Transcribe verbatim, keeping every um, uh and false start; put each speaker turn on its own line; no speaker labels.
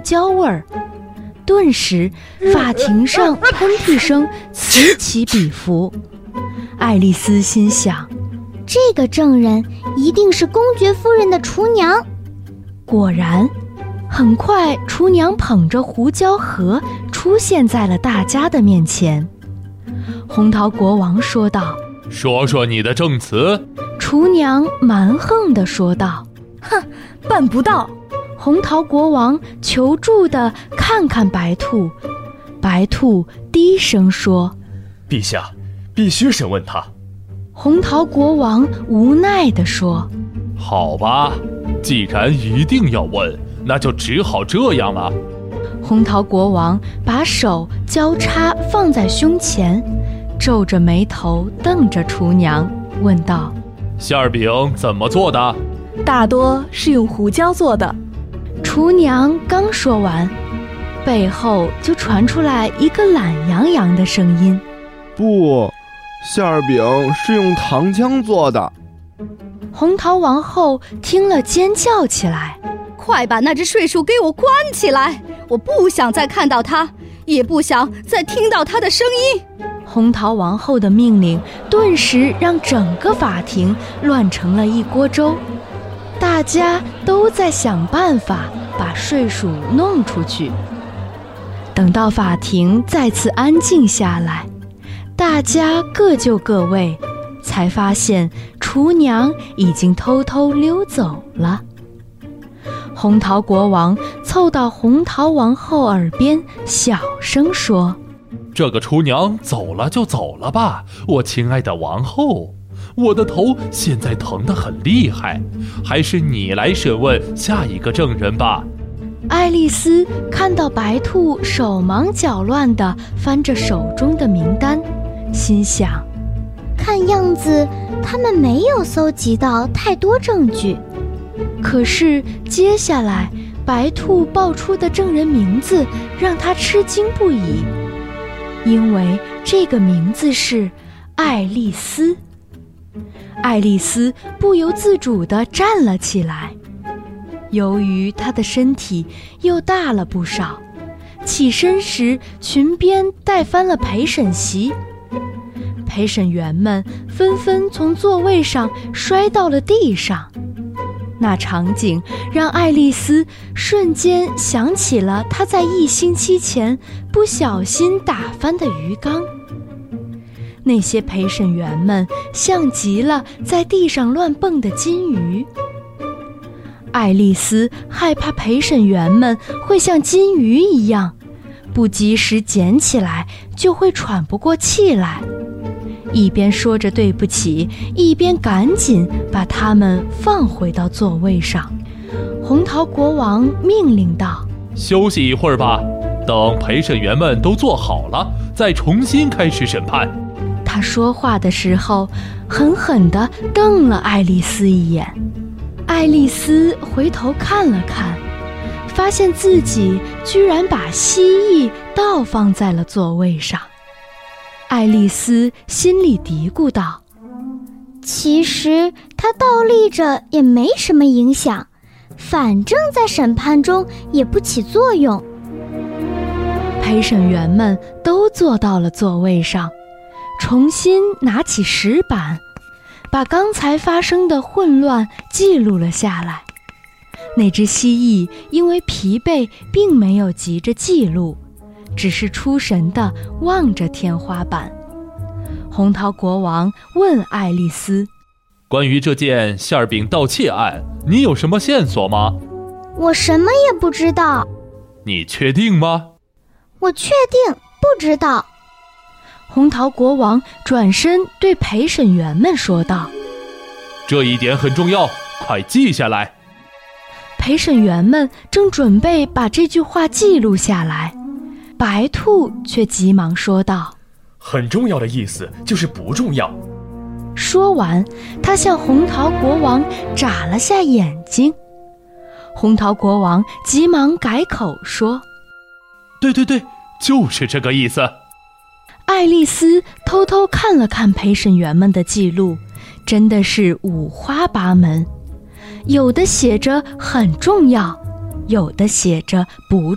椒味儿。顿时法庭上喷嚏声此起彼伏。爱丽丝心想，
这个证人一定是公爵夫人的厨娘。
果然，很快厨娘捧着胡椒盒出现在了大家的面前。红桃国王说道：
说说你的证词。
厨娘蛮横地说道：
哼，办不到。
红桃国王求助地看看白兔，白兔低声说：
陛下，必须审问他。
红桃国王无奈地说：
好吧，既然一定要问，那就只好这样了。
红桃国王把手交叉放在胸前，皱着眉头瞪着厨娘，问道：
馅儿饼怎么做的？
大多是用胡椒做的。
厨娘刚说完，背后就传出来一个懒洋洋的声音：
不，馅儿饼是用糖浆做的。
红桃王后听了尖叫起来：
快把那只睡鼠给我关起来，我不想再看到它，也不想再听到它的声音。
红桃王后的命令顿时让整个法庭乱成了一锅粥，大家都在想办法把睡鼠弄出去。等到法庭再次安静下来，大家各就各位，才发现厨娘已经偷偷溜走了。红桃国王凑到红桃王后耳边小声说：
这个厨娘走了就走了吧，我亲爱的王后，我的头现在疼得很厉害，还是你来审问下一个证人吧。
爱丽丝看到白兔手忙脚乱地翻着手中的名单，心想，
看样子他们没有搜集到太多证据。
可是接下来白兔报出的证人名字让他吃惊不已，因为这个名字是爱丽丝。爱丽丝不由自主地站了起来，由于她的身体又大了不少，起身时裙边带翻了陪审席，陪审员们纷纷从座位上摔到了地上。那场景让爱丽丝瞬间想起了她在一星期前不小心打翻的鱼缸。那些陪审员们像极了在地上乱蹦的金鱼。爱丽丝害怕陪审员们会像金鱼一样，不及时捡起来就会喘不过气来，一边说着对不起，一边赶紧把他们放回到座位上。红桃国王命令道：
休息一会儿吧，等陪审员们都坐好了，再重新开始审判。
他说话的时候狠狠地瞪了爱丽丝一眼。爱丽丝回头看了看，发现自己居然把蜥蜴倒放在了座位上。爱丽丝心里嘀咕道：
其实它倒立着也没什么影响，反正在审判中也不起作用。
陪审员们都坐到了座位上，重新拿起石板，把刚才发生的混乱记录了下来。那只蜥蜴因为疲惫并没有急着记录，只是出神地望着天花板。红桃国王问爱丽丝：
关于这件馅儿饼盗窃案，你有什么线索吗？
我什么也不知道。
你确定吗？
我确定不知道。
红桃国王转身对陪审员们说道：
这一点很重要，快记下来。
陪审员们正准备把这句话记录下来，白兔却急忙说道：
很重要的意思就是不重要。
说完，他向红桃国王眨了下眼睛。红桃国王急忙改口说：
对对对，就是这个意思。
爱丽丝偷偷看了看陪审员们的记录，真的是五花八门，有的写着很重要，有的写着不